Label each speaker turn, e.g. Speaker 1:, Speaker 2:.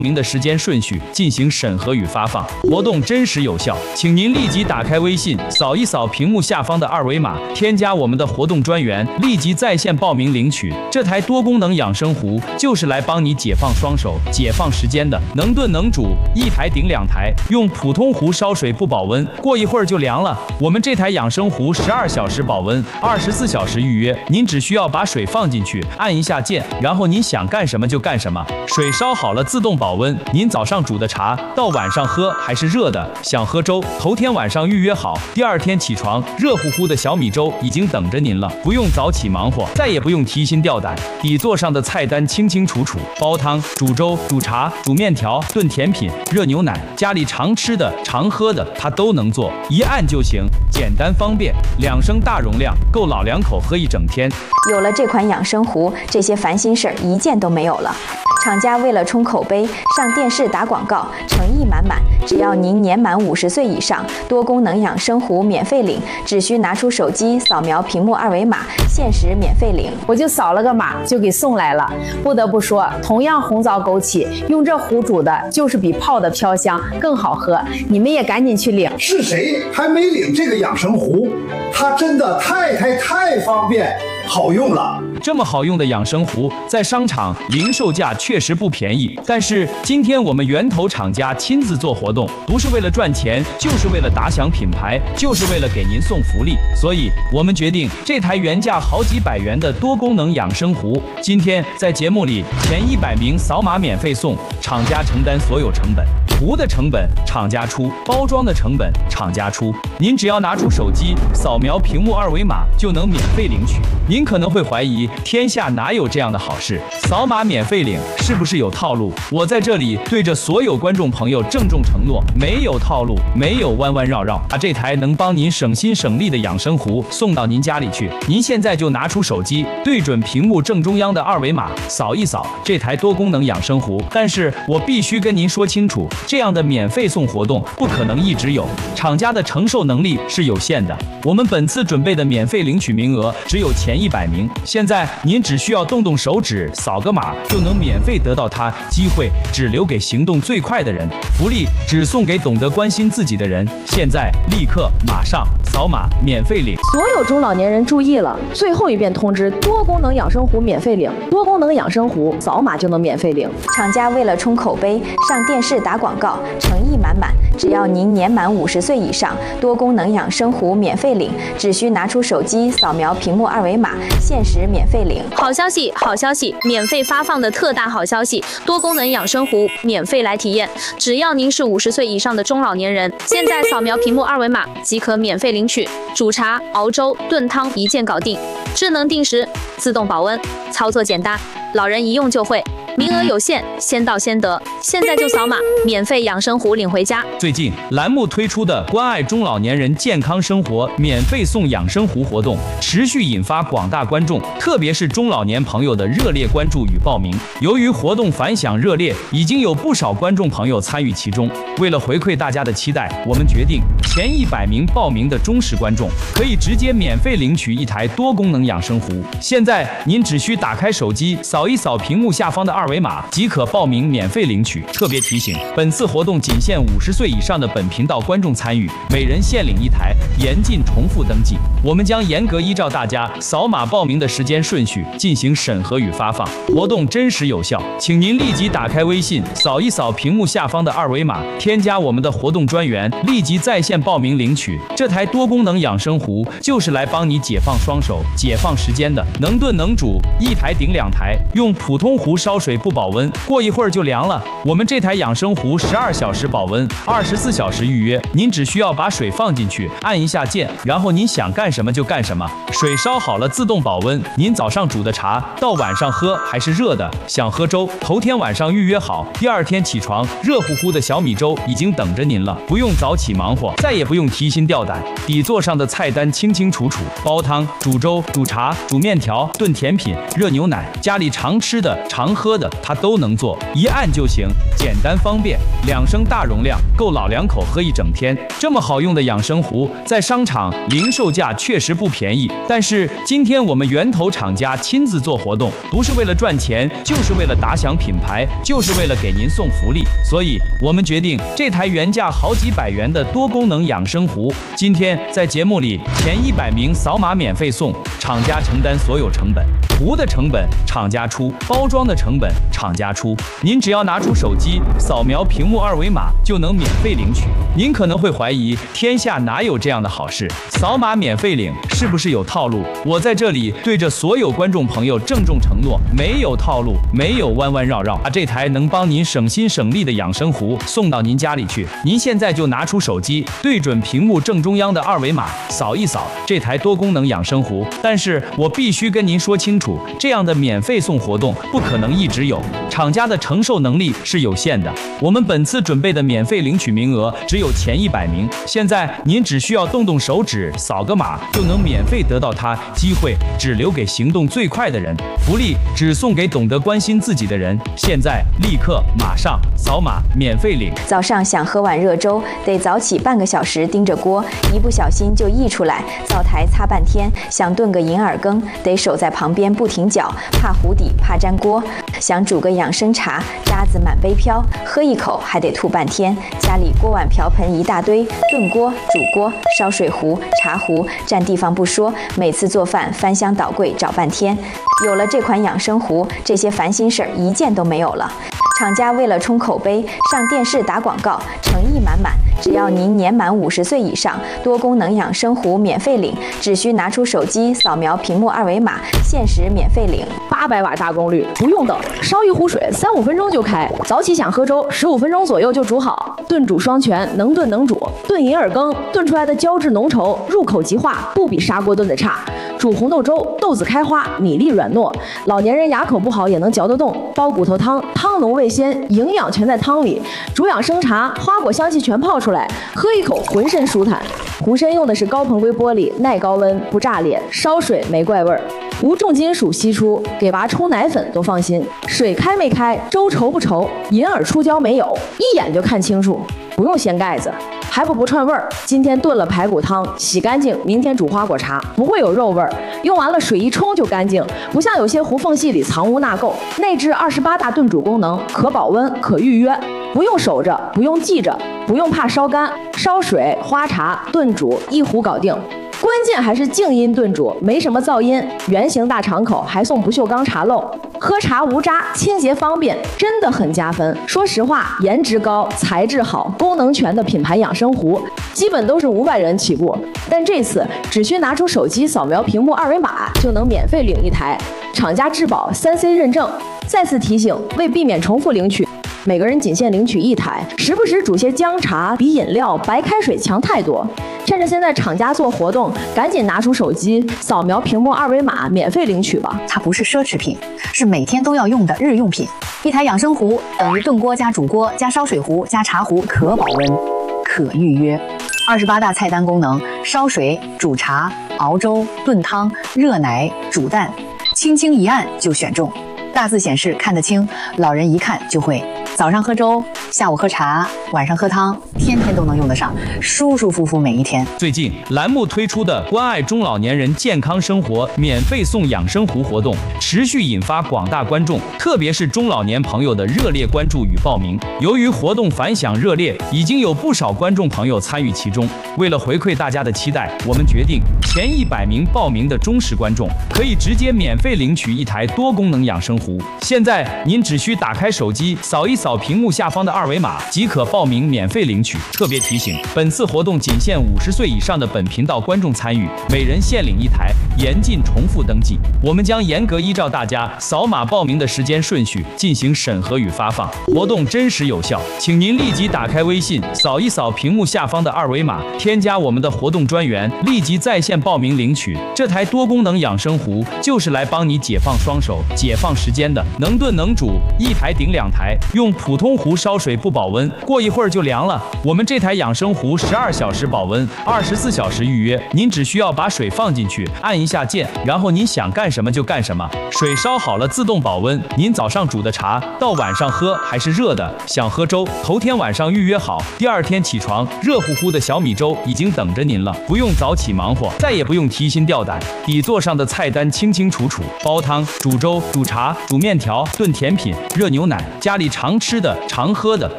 Speaker 1: 名的时间顺序进行审核与发放，活动真实有效，请您立即打开微信，扫一扫屏幕下方的二维码，添加我们的活动专员，立即在线报名领取。这台多功能养生壶就是来帮你解放双手、解放时间的，能炖能煮，一台顶2台，用普通壶烧水不保温，过一会儿就凉了。我们这台养生壶12小时保温，24小时预约，您只需要把水放进去，按一下键，然后您想干什么就干什么，水烧好了自动保温。您早上煮的茶到晚上喝还是热的，想喝粥，头天晚上预约好，第二天起床，热乎乎的小米粥已经等着您了，不用早起忙活，再也不用提心吊胆。底座上的菜单清清楚楚，煲汤、煮粥、煮茶、煮面条、炖甜品、热牛奶，家里常吃的、常喝的，它都能做，一按就行，简单方便，2升大容量，够老2口喝一整天。
Speaker 2: 有了这款养生壶，这些烦心事儿一件都没有了。厂家为了冲口碑，上电视打广告，诚意满满。只要您年满50岁以上，多功能养生壶免费领，只需拿出手机扫描屏幕2维码，限时免费领。
Speaker 3: 我就扫了个码就给送来了。不得不说，同样红枣枸杞，用这壶煮的就是比泡的飘香更好喝。你们也赶紧去领。
Speaker 4: 是谁还没领这个养生壶？它真的太方便好用了。
Speaker 1: 这么好用的养生壶，在商场零售价确实不便宜，但是今天我们源头厂家亲自做活动，不是为了赚钱，就是为了打响品牌，就是为了给您送福利。所以我们决定，这台原价好几百元的多功能养生壶，今天在节目里前100名扫码免费送，厂家承担所有成本。壶的成本厂家出，包装的成本厂家出，您只要拿出手机扫描屏幕2维码就能免费领取。您可能会怀疑，天下哪有这样的好事？扫码免费领是不是有套路？我在这里对着所有观众朋友郑重承诺，没有套路，没有弯弯绕绕，把这台能帮您省心省力的养生壶送到您家里去。您现在就拿出手机，对准屏幕正中央的2维码，扫一扫这台多功能养生壶。但是我必须跟您说清楚，这样的免费送活动不可能一直有，厂家的承受能力是有限的。我们本次准备的免费领取名额只有前100名，现在您只需要动动手指，扫个码就能免费得到它，机会只留给行动最快的人，福利只送给懂得关心自己的人。现在立刻马上扫码免费领。
Speaker 5: 所有中老年人注意了，最后一遍通知，多功能养生壶免费领，多功能养生壶扫码就能免费领。
Speaker 2: 厂家为了冲口碑，上电视打广告，诚意满满。只要您年满50岁以上，多功能养生壶免费领，只需拿出手机扫描屏幕2维码，限时免费领。
Speaker 6: 好消息，好消息！免费发放的特大好消息，多功能养生壶免费来体验。只要您是50岁以上的中老年人，现在扫描屏幕2维码即可免费领取。煮茶、熬粥、炖汤一键搞定，智能定时，自动保温，操作简单，老人一用就会。名额有限，先到先得，现在就扫码，免费养生壶领回家。
Speaker 1: 最近栏目推出的关爱中老年人健康生活免费送养生壶活动，持续引发广大观众，特别是中老年朋友的热烈关注与报名。由于活动反响热烈，已经有不少观众朋友参与其中。为了回馈大家的期待，我们决定前100名报名的忠实观众可以直接免费领取一台多功能养生壶。现在您只需打开手机，扫一扫屏幕下方的2维码即可报名免费领取。特别提醒，本次活动仅限50岁以上的本频道观众参与，每人限领1台，严禁重复登记。我们将严格依照大家扫码报名的时间顺序进行审核与发放，活动真实有效，请您立即打开微信，扫一扫屏幕下方的2维码，添加我们的活动专员，立即在线报名领取。这台多功能养生壶就是来帮你解放双手、解放时间的，能炖能煮，一台顶2台，用普通壶烧水不保温，过一会儿就凉了。我们这台养生壶12小时保温，24小时预约，您只需要把水放进去，按一下键，然后您想干什么就干什么，水烧好了自动保温。您早上煮的茶到晚上喝还是热的，想喝粥，头天晚上预约好，第二天起床，热乎乎的小米粥已经等着您了，不用早起忙活，再再也不用提心吊胆，底座上的菜单清清楚楚，煲汤、煮粥、煮茶、煮面条、炖甜品、热牛奶，家里常吃的、常喝的，它都能做，一按就行，简单方便，2升大容量，够老两口喝一整天。这么好用的养生壶，在商场零售价确实不便宜，但是今天我们源头厂家亲自做活动，不是为了赚钱，就是为了打响品牌，就是为了给您送福利，所以我们决定这台原价好几百元的多功能养生壶，今天在节目里前100名扫码免费送，厂家承担所有成本，壶的成本厂家出，包装的成本厂家出，您只要拿出手机扫描屏幕2维码就能免费领取。您可能会怀疑，天下哪有这样的好事？扫码免费领是不是有套路？我在这里对着所有观众朋友郑重承诺，没有套路，没有弯弯绕绕，把这台能帮您省心省力的养生壶送到您家里去。您现在就拿出手机，对准屏幕正中央的2维码，扫一扫这台多功能养生壶。但是我必须跟您说清楚，这样的免费送活动不可能一直有，厂家的承受能力是有限的。我们本次准备的免费领取名额只有前100名，现在您只需要动动手指，扫个码就能免费得到它，机会只留给行动最快的人，福利只送给懂得关心自己的人。现在立刻马上扫码免费领。
Speaker 2: 早上想喝碗热粥，得早起半个小时盯着锅，一不小心就溢出来，灶台擦半天；想炖个银耳羹，得守在旁边不停搅，怕糊底，怕粘锅；想煮个养生茶，渣子满杯飘，喝一口还得吐半天。家里锅碗瓢盆一大堆，炖锅、煮锅、烧水壶、茶壶，占地方不说，每次做饭翻箱倒柜找半天。有了这款养生壶，这些烦心事儿一件都没有了。厂家为了冲口碑，上电视打广告，诚意满满。只要您年满50岁以上，多功能养生壶免费领，只需拿出手机扫描屏幕2维码，限时免费领。
Speaker 5: 800瓦大功率，不用等，烧一壶水3-5分钟就开。早起想喝粥，15分钟左右就煮好。炖煮双全，能炖能煮。炖银耳羹，炖出来的胶质浓稠，入口即化，不比砂锅炖的差。煮红豆粥，豆子开花，米粒软糯，老年人牙口不好也能嚼得动。煲骨头汤，汤浓味鲜，营养全在汤里。煮养生茶，花果香气全泡出来，喝一口浑身舒坦。壶身用的是高硼硅玻璃，耐高温，不炸裂，烧水没怪味儿。无重金属析出，给娃冲奶粉都放心。水开没开，粥稠不稠，银耳出胶没有，一眼就看清楚，不用掀盖子。还不串味儿，今天炖了排骨汤，洗干净，明天煮花果茶，不会有肉味儿。用完了水一冲就干净，不像有些壶缝隙里藏污纳垢。内置28大炖煮功能，可保温，可预约，不用守着，不用记着，不用怕烧干，烧水、花茶、炖煮一壶搞定。关键还是静音炖煮，没什么噪音，圆形大敞口，还送不锈钢茶漏，喝茶无渣，清洁方便，真的很加分。说实话，颜值高、材质好、功能全的品牌养生壶，基本都是500元起步，但这次只需拿出手机扫描屏幕2维码就能免费领一台，厂家质保3C 认证。再次提醒，为避免重复领取，每个人仅限领取1台，时不时煮些姜茶比饮料、白开水强太多。趁着现在厂家做活动，赶紧拿出手机扫描屏幕2维码免费领取吧。
Speaker 7: 它不是奢侈品，是每天都要用的日用品。一台养生壶等于炖锅加煮锅加烧水壶加茶壶，可保温，可预约。28大菜单功能：烧水、煮茶、熬粥、炖汤、热奶、煮蛋，轻轻一按就选中。大字显示看得清，老人一看就会。早上喝粥，下午喝茶，晚上喝汤，天天都能用得上，舒舒服服每一天。
Speaker 1: 最近栏目推出的关爱中老年人健康生活免费送养生壶活动，持续引发广大观众，特别是中老年朋友的热烈关注与报名。由于活动反响热烈，已经有不少观众朋友参与其中。为了回馈大家的期待，我们决定前100名报名的忠实观众可以直接免费领取一台多功能养生壶。现在您只需打开手机扫一扫屏幕下方的2维码即可报名免费领取。特别提醒，本次活动仅限50岁以上的本频道观众参与，每人限领1台，严禁重复登记。我们将严格依照大家扫码报名的时间顺序进行审核与发放，活动真实有效。请您立即打开微信，扫一扫屏幕下方的2维码，添加我们的活动专员，立即在线报名领取。这台多功能养生壶就是来帮你解放双手、解放时间的，能炖能煮，1台顶2台，用用普通壶烧水不保温，过一会儿就凉了。我们这台养生壶12小时保温，24小时预约。您只需要把水放进去，按一下键，然后您想干什么就干什么。水烧好了自动保温，您早上煮的茶到晚上喝还是热的。想喝粥，头天晚上预约好，第二天起床，热乎乎的小米粥已经等着您了，不用早起忙活，再也不用提心吊胆。底座上的菜单清清楚楚，煲汤、煮粥、煮茶、煮面条、炖甜品、热牛奶，家里常吃的、常喝的